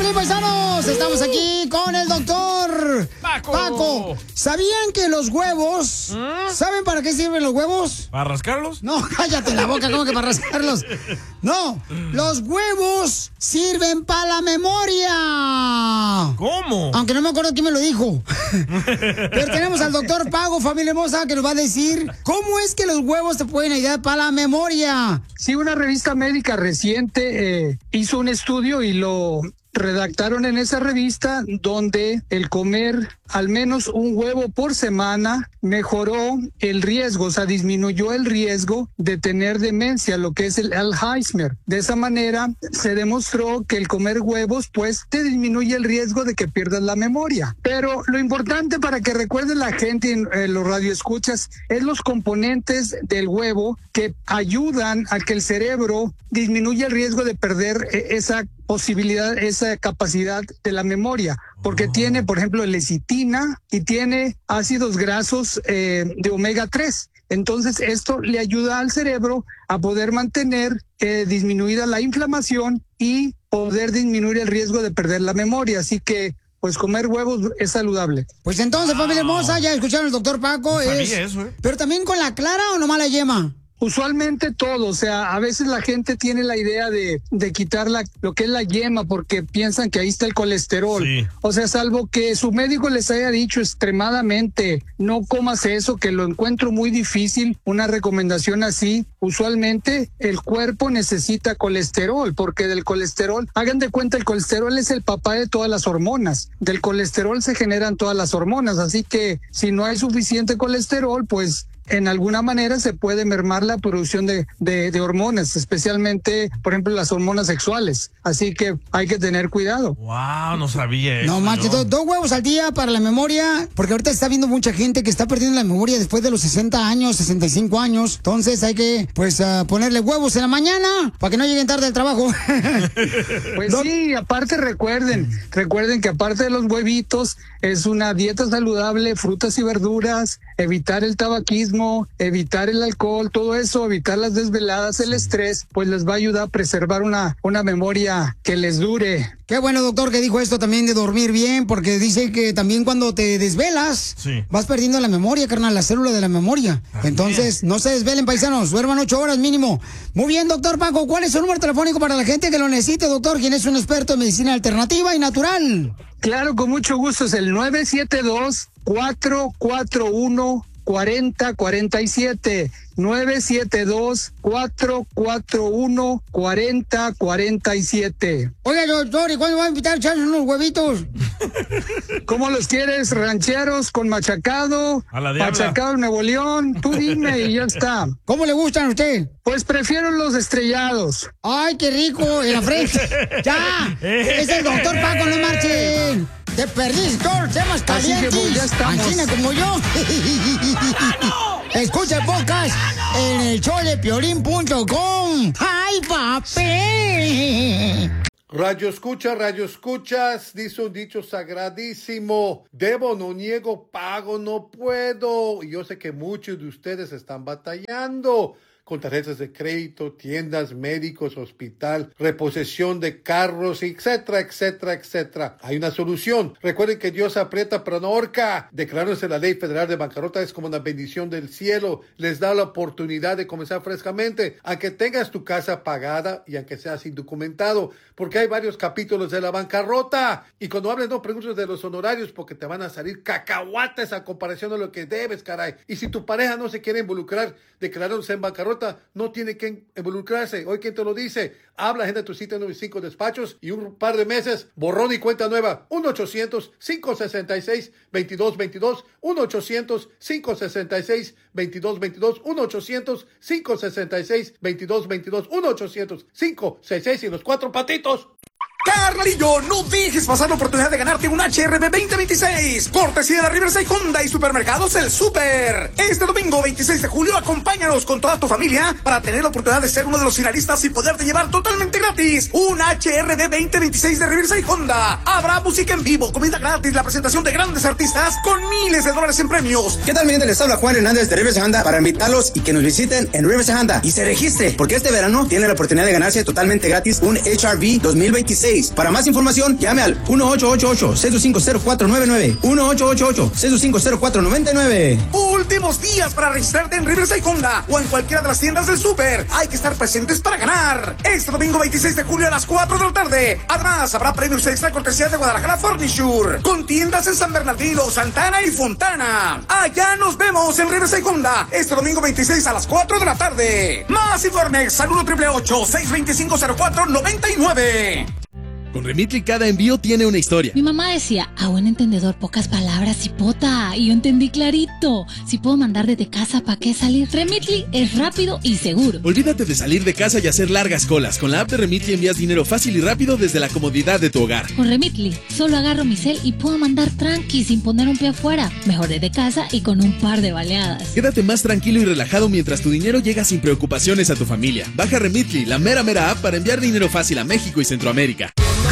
Piolín, paisanos! Estamos aquí con el doctor Paco. ¿Sabían que los huevos... ¿Saben para qué sirven los huevos? ¿Para rascarlos? No, cállate la boca, ¿cómo que para rascarlos? No, los huevos sirven para la memoria. ¿Cómo? Aunque no me acuerdo quién me lo dijo. Pero tenemos al doctor Paco, familia hermosa, que nos va a decir cómo es que los huevos te pueden ayudar para la memoria. Sí, una revista médica reciente hizo un estudio y lo redactaron en esa revista, donde el comer al menos un huevo por semana mejoró el riesgo, o sea, disminuyó el riesgo de tener demencia, lo que es el Alzheimer. De esa manera se demostró que el comer huevos pues te disminuye el riesgo de que pierdas la memoria. Pero lo importante para que recuerde la gente en los radioescuchas es los componentes del huevo que ayudan a que el cerebro disminuya el riesgo de perder esa posibilidad, esa capacidad de la memoria, porque tiene, por ejemplo, lecitina y tiene ácidos grasos de omega 3. Entonces, esto le ayuda al cerebro a poder mantener disminuida la inflamación y poder disminuir el riesgo de perder la memoria. Así que, pues, comer huevos es saludable. Pues entonces, familia hermosa, ya escucharon al doctor Paco. No sabía eso, ¿Pero también con la clara o nomás la yema? Usualmente todo, o sea, a veces la gente tiene la idea de quitar lo que es la yema porque piensan que ahí está el colesterol. Sí. O sea, salvo que su médico les haya dicho extremadamente, no comas eso, que lo encuentro muy difícil, una recomendación así. Usualmente el cuerpo necesita colesterol, porque del colesterol, hagan de cuenta, el colesterol es el papá de todas las hormonas. Del colesterol se generan todas las hormonas, así que si no hay suficiente colesterol, pues en alguna manera se puede mermar la producción de hormonas, especialmente, por ejemplo, las hormonas sexuales. Así que hay que tener cuidado. Wow, no sabía eso. No manches, dos huevos al día para la memoria, porque ahorita está viendo mucha gente que está perdiendo la memoria después de los 60 años, 65 años. Entonces hay que, pues, ponerle huevos en la mañana para que no lleguen tarde al trabajo. Pues sí, aparte recuerden que aparte de los huevitos, es una dieta saludable, frutas y verduras, evitar el tabaquismo, evitar el alcohol, todo eso, evitar las desveladas, el estrés, pues les va a ayudar a preservar una memoria que les dure. Qué bueno, doctor, que dijo esto también de dormir bien, porque dice que también cuando te desvelas, vas perdiendo la memoria, carnal, la célula de la memoria. Entonces, no se desvelen, paisanos, duerman 8 horas mínimo. Muy bien, doctor Paco, ¿cuál es su número telefónico para la gente que lo necesite, doctor, quien es un experto en medicina alternativa y natural? Claro, con mucho gusto, es el 972-441-4047. 972-441-4047. Oiga, doctor, ¿y cuándo va a invitar a echarnos unos huevitos? ¿Cómo los quieres? ¿Rancheros con machacado? A la diabla. Machacado en Nuevo León. Tú dime y ya está. ¿Cómo le gustan a usted? Pues prefiero los estrellados. ¡Ay, qué rico! En la frente. ¡Ya! ¡Es el doctor Paco, no marchen! ¡Te perdiste todos los temas calientes! Así que pues ya estamos. Ancina como yo. Escucha el podcast en el showdepiolín.com. ¡Ay, papi! Radio escuchas, dice un dicho sagradísimo: debo, no niego, pago, no puedo. Y yo sé que muchos de ustedes están batallando con tarjetas de crédito, tiendas, médicos, hospital, reposición de carros, etcétera, etcétera, etcétera. Hay una solución. Recuerden que Dios aprieta pero no ahorca. Declarándose la ley federal de bancarrota es como una bendición del cielo. Les da la oportunidad de comenzar frescamente, aunque tengas tu casa pagada y aunque seas indocumentado, porque hay varios capítulos de la bancarrota. Y cuando hables, no preguntes de los honorarios, porque te van a salir cacahuates a comparación de lo que debes, caray. Y si tu pareja no se quiere involucrar declarándose en bancarrota, no tiene que involucrarse. Hoy, ¿quién te lo dice? Habla, agenda tu cita en 95 despachos y un par de meses, borrón y cuenta nueva. 1-800-566-2222. 1-800-566-2222. 1-800-566-2222. 1-800-566 y los 4 patitos. Carnalillo, no dejes pasar la oportunidad de ganarte un HRB 2026. Cortesía de Riverside Honda y Supermercados El Super. Este domingo 26 de julio, acompáñanos con toda tu familia para tener la oportunidad de ser uno de los finalistas y poderte llevar totalmente gratis un HRB 2026 de Riverside Honda. Habrá música en vivo, comida gratis, la presentación de grandes artistas con miles de dólares en premios. ¿Qué tal, mi gente? Les habla Juan Hernández de Riverside Honda para invitarlos y que nos visiten en Riverside Honda y se registre, porque este verano tiene la oportunidad de ganarse totalmente gratis un HRV 2026 2026. Para más información, llame al 1-888-625-0499. 1-888-625-0499. Últimos días para registrarte en Riverside Honda o en cualquiera de las tiendas del súper. Hay que estar presentes para ganar. Este domingo 26 de julio a las 4 de la tarde. Además, habrá premios extra cortesía de Guadalajara Furniture, con tiendas en San Bernardino, Santana y Fontana. Allá nos vemos en Riverside Honda este domingo 26 a las 4 de la tarde. Más informes al 1-888-625-0499. Con Remitly cada envío tiene una historia. Mi mamá decía, a buen entendedor, pocas palabras, cipota. Y yo entendí clarito. Si puedo mandar desde casa, ¿para qué salir? Remitly es rápido y seguro. Olvídate de salir de casa y hacer largas colas. Con la app de Remitly envías dinero fácil y rápido desde la comodidad de tu hogar. Con Remitly, solo agarro mi cel y puedo mandar tranqui sin poner un pie afuera. Mejor desde casa y con un par de baleadas. Quédate más tranquilo y relajado mientras tu dinero llega sin preocupaciones a tu familia. Baja Remitly, la mera app para enviar dinero fácil a México y Centroamérica.